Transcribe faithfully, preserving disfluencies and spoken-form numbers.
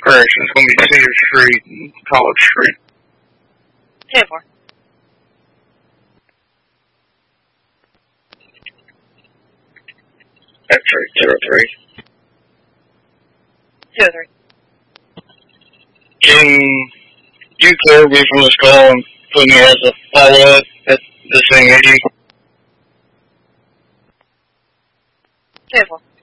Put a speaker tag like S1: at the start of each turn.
S1: Correction, it's going to be Cedar Street and College Street.
S2: ten four.
S1: X-ray zero three.
S2: Zero three.
S1: Can you clear me from this call and put me as a follow-up at the same meeting?
S2: ten four.